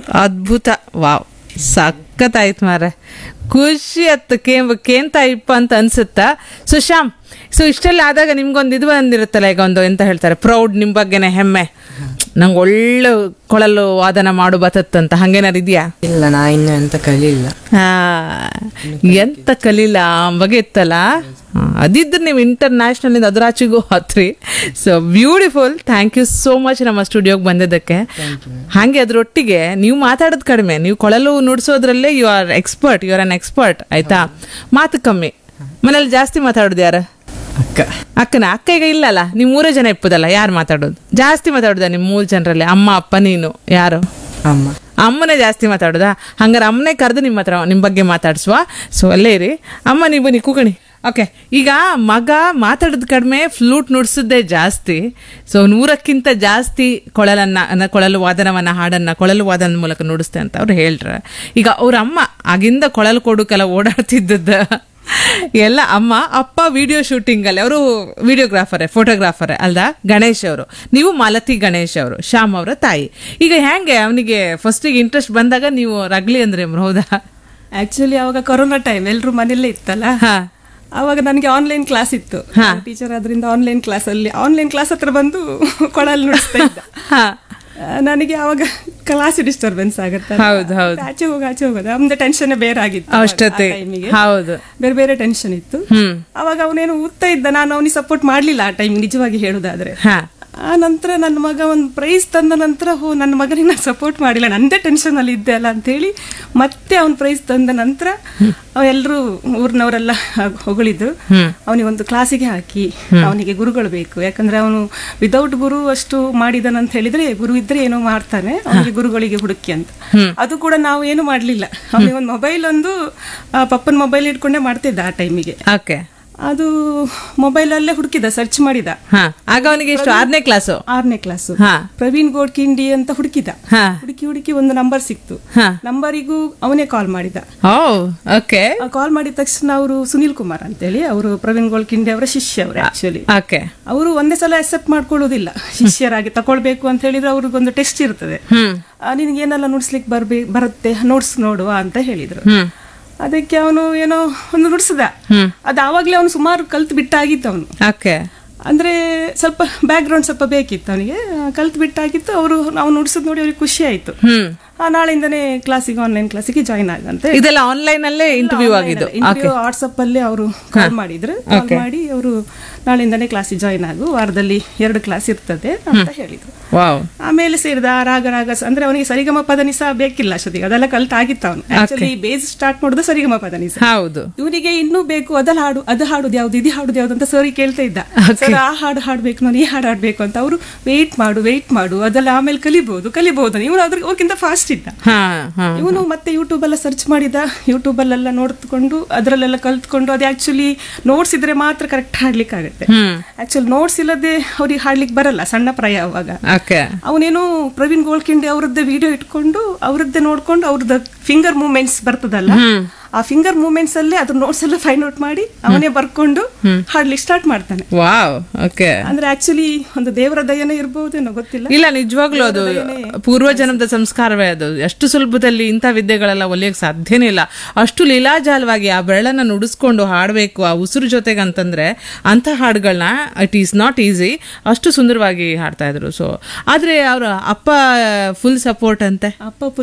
ಅದ್ಭುತ. ವಾವ್, ಸಖತ್ತಾಯ್ತು ಮಾರೆ, ಖುಷಿ ಆಯ್ತು. ಕೇಂತ ಇಪ್ಪ ಅಂತ ಅನ್ಸುತ್ತಾ. ಸೊ ಶ್ಯಾಮ್, ಸೊ ಇಷ್ಟೆಲ್ಲ ಆದಾಗ ನಿಮ್ಗೊಂದು ಇದು ಬಂದಿರುತ್ತಲ್ಲ, ಈಗ ಒಂದು ಎಂತ ಹೇಳ್ತಾರೆ, ಪ್ರೌಡ್, ನಿಮ್ ಬಗ್ಗೆನೆ ಹೆಮ್ಮೆ, ನಂಗೆ ಒಳ್ಳೆ ಕೊಳಲು ವಾದನ ಮಾಡು ಬತ್ತಂತ, ಹಂಗೇನಾರು ಇದೆಯಾ? ಇಲ್ಲ, ನಾ ಇನ್ನು ಎಂತ ಕಲಿಲ್ಲ. ಎಂತ ಕಲೀಲ ಬಗ್ಗೆ ಇತ್ತಲ್ಲ, ಅದಿದ್ರೆ ನೀವು ಇಂಟರ್ನ್ಯಾಷನಲ್ ಇಂದ ಅದರಾಚಿಗೂ ಹತ್ರಿ. So beautiful. Thank you so much ನಮ್ಮ ಸ್ಟುಡಿಯೋಗೆ ಬಂದಿದ್ದಕ್ಕೆ. ಹಾಗೆ ಅದ್ರೊಟ್ಟಿಗೆ ನೀವು ಮಾತಾಡೋದು ಕಡಿಮೆ, ನೀವು ಕೊಳಲು ನುಡ್ಸೋದ್ರಲ್ಲೇ you are expert, you are an expert ಆಯ್ತಾ. ಮಾತು ಕಮ್ಮಿ. ಮನೇಲಿ ಜಾಸ್ತಿ ಮಾತಾಡೋದು ಯಾರು? ಅಕ್ಕನ. ಅಕ್ಕ ಈಗ ಇಲ್ಲಲ್ಲ, ನೀವು 3 ಜನ ಇಪ್ಪದಲ್ಲ, ಯಾರು ಮಾತಾಡೋದು ಜಾಸ್ತಿ? ಮಾತಾಡೋದ ನಿಮ್ಮ 3 ಜನರಲ್ಲಿ? ಅಮ್ಮ, ಅಪ್ಪ, ನೀನು, ಯಾರು? ಅಮ್ಮ. ಅಮ್ಮನೇ ಜಾಸ್ತಿ ಮಾತಾಡೋದಾ? ಹಂಗಾರೆ ಅಮ್ಮನೇ ಕರೆದು ನಿಮ್ಮ ಹತ್ರ ನಿಮ್ಮ ಬಗ್ಗೆ ಮಾತಾಡ್ಸುವ. ಸೊ ಅಲ್ಲೇ ಇರಿ. ಅಮ್ಮ, ನೀವು ಬನ್ನಿ, ಕೂಕಣಿ. ಓಕೆ, ಈಗ ಮಗ ಮಾತಾಡೋದು ಕಡಿಮೆ, ಫ್ಲೂಟ್ ನುಡ್ಸೋದೇ ಜಾಸ್ತಿ. ಸೊ 100ಕ್ಕಿಂತ ಜಾಸ್ತಿ ಕೊಳಲು ವಾದನವನ್ನ, ಹಾಡನ್ನ ಕೊಳಲು ವಾದನದ ಮೂಲಕ ನುಡಿಸ್ತೆ ಅಂತ ಅವ್ರು ಹೇಳ್ರ. ಈಗ ಅವ್ರ ಅಮ್ಮ ಆಗಿಂದ ಕೊಳಲು ಕೊಡುಕೆಲ್ಲ ಓಡಾಡ್ತಿದ್ದದ ಎಲ್ಲ ಅಮ್ಮ. ಅಪ್ಪ ವಿಡಿಯೋ ಶೂಟಿಂಗ್ ಅಲ್ಲಿ, ಅವರು ವಿಡಿಯೋಗ್ರಾಫರೇ, ಫೋಟೋಗ್ರಾಫರೇ ಅಲ್ದಾ? ಗಣೇಶ್ ಅವರು. ನೀವು ಮಾಲತಿ ಗಣೇಶ್ ಅವರು, ಶ್ಯಾಮ್ ಅವರ ತಾಯಿ. ಈಗ ಹೆಂಗೆ ಅವನಿಗೆ ಫಸ್ಟಿಗೆ ಇಂಟ್ರೆಸ್ಟ್ ಬಂದಾಗ ನೀವು ರಗ್ಲಿ ಅಂದ್ರೆ ಹೌದಾ? ಆಕ್ಚುಲಿ ಅವಾಗ ಕೊರೋನಾ ಟೈಮ್, ಎಲ್ರು ಮನೆಯಲ್ಲೇ ಇತ್ತಲ್ಲ, ಅವಾಗ ನನಗೆ ಆನ್ಲೈನ್ ಕ್ಲಾಸ್ ಇತ್ತು. ಟೀಚರ್ ಆದ್ರಿಂದ ಆನ್ಲೈನ್ ಕ್ಲಾಸ್ ಹತ್ರ ಬಂದು ಕೊಳಲು ನುಡಿಸ್ತಾ ಇದ್ದ. ನನಗೆ ಅವಾಗ ಕ್ಲಾಸ್ ಡಿಸ್ಟರ್ಬೆನ್ಸ್ ಆಗುತ್ತೆ, ಆಚೆ ಹೋಗೋದು ನಮ್ದು ಟೆನ್ಷನ್ ಬೇರೆ ಆಗಿತ್ತು ಟೈಮಿಗೆ. ಬೇರೆ ಬೇರೆ ಟೆನ್ಷನ್ ಇತ್ತು. ಅವಾಗ ಅವನೇನು ಓದ್ತಾ ಇದ್ದ, ನಾನು ಅವನಿಗೆ ಸಪೋರ್ಟ್ ಮಾಡ್ಲಿಲ್ಲ ಆ ಟೈಮ್, ನಿಜವಾಗಿ ಹೇಳುದಾದ್ರೆ. ಆ ನಂತರ ನನ್ನ ಮಗ ಒಂದು ಪ್ರೈಸ್ ತಂದ ನಂತರ, ನನ್ನ ಮಗನಿಗೆ ನಾನು ಸಪೋರ್ಟ್ ಮಾಡಿಲ್ಲ, ನಂದೇ ಟೆನ್ಷನ್ ಅಲ್ಲಿ ಇದ್ದೆ ಅಲ್ಲ ಅಂತೇಳಿ ಮತ್ತೆ ಅವ್ನು ಪ್ರೈಸ್ ತಂದ ನಂತರ ಎಲ್ಲರೂ ಊರಿನವರೆಲ್ಲ ಹೊಗಳಿದ್ರು. ಅವನಿಗೊಂದು ಕ್ಲಾಸಿಗೆ ಹಾಕಿ, ಅವನಿಗೆ ಗುರುಗಳು ಬೇಕು, ಯಾಕಂದ್ರೆ ಅವನು ವಿದೌಟ್ ಗುರು ಅಷ್ಟು ಮಾಡಿದನಂತ ಹೇಳಿದ್ರೆ, ಗುರು ಇದ್ರೆ ಏನೋ ಮಾಡ್ತಾನೆ, ಅವನಿಗೆ ಗುರುಗಳಿಗೆ ಹುಡುಕಿ ಅಂತ. ಅದು ಕೂಡ ನಾವು ಏನು ಮಾಡ್ಲಿಲ್ಲ. ಅವನಿಗೆ ಒಂದು ಮೊಬೈಲ್, ಒಂದು ಪಪ್ಪನ ಮೊಬೈಲ್ ಇಟ್ಕೊಂಡೇ ಮಾಡ್ತಿದ್ದ ಆ ಟೈಮಿಗೆ. ಅದು ಮೊಬೈಲ್ ಅಲ್ಲೇ ಹುಡುಕಿದ, ಸರ್ಚ್ ಮಾಡಿದ. ಆಗ ಅವನಿಗೆ ಎಷ್ಟು? 6ನೇ ಕ್ಲಾಸು. ಪ್ರವೀಣ್ ಗೋಡ್ಕಿಂಡಿ ಅಂತ ಹುಡುಕಿದ. ಹುಡುಕಿ ಒಂದು ನಂಬರ್ ಸಿಕ್ತು. ನಂಬರಿಗೂ ಅವನೇ ಕಾಲ್ ಮಾಡಿದ. ಕಾಲ್ ಮಾಡಿದ ತಕ್ಷಣ ಅವರು ಸುನಿಲ್ ಕುಮಾರ್ ಅಂತೇಳಿ, ಅವರು ಪ್ರವೀಣ್ ಗೋಡ್ಕಿಂಡಿ ಅವರ ಶಿಷ್ಯ. ಅವರು ಆಕ್ಚುಲಿ ಅವರು ಒಂದೇ ಸಲ ಅಕ್ಸೆಪ್ಟ್ ಮಾಡ್ಕೊಳ್ಳೋದಿಲ್ಲ, ಶಿಷ್ಯರಾಗಿ ತಕೊಳ್ಬೇಕು ಅಂತ ಹೇಳಿದ್ರೆ ಅವ್ರಿಗೊಂದು ಟೆಸ್ಟ್ ಇರ್ತದೆ. ನಿನ್ಗೆ ಏನೆಲ್ಲ ನುಡ್ಸ್ಲಿಕ್ಕೆ ಬರುತ್ತೆ, ನೋಡ್ಸ್ ನೋಡುವ ಅಂತ ಹೇಳಿದ್ರು. ಅದಕ್ಕೆ ಅವನು ಏನೋ ಒಂದು ನುಡ್ಸದ. ಅದು ಆವಾಗ್ಲೇ ಅವನು ಸುಮಾರು ಕಲ್ತು ಬಿಟ್ಟಾಗಿತ್ತು. ಅವನು ಅಂದ್ರೆ ಸ್ವಲ್ಪ ಬ್ಯಾಕ್ ಗ್ರೌಂಡ್ ಸ್ವಲ್ಪ ಬೇಕಿತ್ತು ಅವನಿಗೆ, ಕಲ್ತು ಬಿಟ್ಟಾಗಿತ್ತು. ಅವ್ನು ನುಡ್ಸದ್ ನೋಡಿ ಅವ್ರಿಗೆ ಖುಷಿ ಆಯ್ತು. ನಾಳೆಯಿಂದನೇ ಕ್ಲಾಸಿಗೆ, ಆನ್ಲೈನ್ ಕ್ಲಾಸಿಗೆ ಜಾಯಿನ್ ಆಗಂತೆ. ಇದೆಲ್ಲ ಆನ್ಲೈನ್ ಅಲ್ಲೇ ಇಂಟರ್ವ್ಯೂ ಆಗಿದ್ದು. ವಾಟ್ಸಪ್ ಅಲ್ಲೇ ಅವರು ಕಾಲ್ ಮಾಡಿದ್ರು. ಕಾಲ್ ಮಾಡಿ ಅವರು ನಾಳೆಯಿಂದನೇ ಕ್ಲಾಸಿಗೆ ಜಾಯಿನ್ ಆಗು, ವಾರದಲ್ಲಿ 2 ಕ್ಲಾಸ್ ಇರ್ತದೆ ಅಂತ ಹೇಳಿದ್ರು. ಆಮೇಲೆ ಸೇರಿದ ರಾಗ ಅಂದ್ರೆ ಅವನಿಗೆ ಸರಿಗಮ ಪದನಿಸ ಬೇಕಿಲ್ಲ ಅಷ್ಟೊತ್ತಿಗೆ, ಅದೆಲ್ಲ ಕಲ್ತಾಗಿತ್ತು. ಅವನು ಆಕ್ಚುಲಿ ಬೇಸ್ ಸ್ಟಾರ್ಟ್ ಮಾಡುದು ಸರಿಗಮ ಪದನಿಸ. ಇವನಿಗೆ ಇನ್ನೂ ಬೇಕು, ಅದು ಹಾಡುದು ಯಾವ್ದು, ಇದು ಹಾಡುದು ಯಾವ್ದು ಅಂತ ಸರಿ ಕೇಳ್ತಾ ಇದ್ದ. ಸರ್ ಆ ಹಾಡು ಹಾಡ್ಬೇಕು, ನಾನು ಈ ಹಾಡು ಹಾಡ್ಬೇಕು ಅಂತ. ಅವರು ವೇಟ್ ಮಾಡು, ಅದೆಲ್ಲ ಆಮೇಲೆ ಕಲಿಬಹುದು. ಇವನು ಅವ್ರಿಗಿಂತ ಫಾಸ್ಟ್ ಇದ್ದ. ಇವನು ಮತ್ತೆ ಯೂಟ್ಯೂಬ್ ಎಲ್ಲ ಸರ್ಚ್ ಮಾಡಿದ, ಯೂಟ್ಯೂಬ್ ಅಲ್ಲೆಲ್ಲ ನೋಡ್ಕೊಂಡು ಅದರಲ್ಲೆಲ್ಲ ಕಲ್ತ್ಕೊಂಡು, ಅದು ಆಕ್ಚುಲಿ ನೋಟ್ಸ್ ಇದ್ರೆ ಮಾತ್ರ ಕರೆಕ್ಟ್ ಹಾಡ್ಲಿಕ್ಕೆ ಆಗುತ್ತೆ. ಆಕ್ಚುಲಿ ನೋಟ್ಸ್ ಇಲ್ಲದೆ ಅವ್ರಿಗೆ ಹಾಡ್ಲಿಕ್ಕೆ ಬರಲ್ಲ, ಸಣ್ಣ ಪ್ರಾಯ ಅವಾಗ. ಅವನೇನು ಪ್ರವೀಣ್ ಗೋಳ್ಕಿಂಡಿ ಅವರದ್ದೇ ವಿಡಿಯೋ ಇಟ್ಕೊಂಡು, ಅವರದ್ದೇ ನೋಡ್ಕೊಂಡು, ಅವ್ರದ್ದು ಫಿಂಗರ್ ಮೂವ್ಮೆಂಟ್ಸ್ ಬರ್ತದಲ್ಲ, ಆ ಫಿಂಗರ್ ಮೂವ್ಮೆಂಟ್ಸ್ ಅಲ್ಲೇ ಅದ್ರ ನೋಟ್ಸ್ ಎಲ್ಲ ಫೈಂಡ್ ಔಟ್ ಮಾಡಿ ಅವನೇ ಬರ್ಕೊಂಡು ಹಾಡ್ಲಿಕ್ಕೆ ಸ್ಟಾರ್ಟ್ ಮಾಡ್ತಾನೆ. ಅಂದ್ರೆ ಆಕ್ಚುಲಿ ಒಂದು ದೇವರ ದಯನೇ ಇರಬಹುದೇನೋ ಗೊತ್ತಿಲ್ಲ. ಇಲ್ಲ, ನಿಜವಾಗ್ಲೂ ಅದು ಪೂರ್ವಜನ್ಮದ ಸಂಸ್ಕಾರವೇ. ಅದು ಎಷ್ಟು ಸುಲಭದಲ್ಲಿ ಇಂಥ ವಿದ್ಯೆಗಳೆಲ್ಲ ಒಲಿಯಕ್ಕೆ ಸಾಧ್ಯನೇ ಇಲ್ಲ. ಅಷ್ಟು ಲೀಲಾಜಾಲವಾಗಿ ಆ ಬೆರಳನ್ನ ನುಡಿಸ್ಕೊಂಡು ಹಾಡಬೇಕು ಆ ಉಸಿರು ಜೊತೆಗೆ ಅಂತಂದ್ರೆ, ಅಂಥ ಹಾಡುಗಳನ್ನ ಇಟ್ ಈಸ್ ನಾಟ್ ಈಸಿ. ಅಷ್ಟು ಸುಂದರವಾಗಿ ಹಾಡ್ತಾ ಇದ್ರು. ಸೊ ಆದ್ರೆ ಅವ್ರ ಅಪ್ಪ ಫುಲ್ ಸಪೋರ್ಟ್ ಅಂತೆ. ಅಪ್ಪ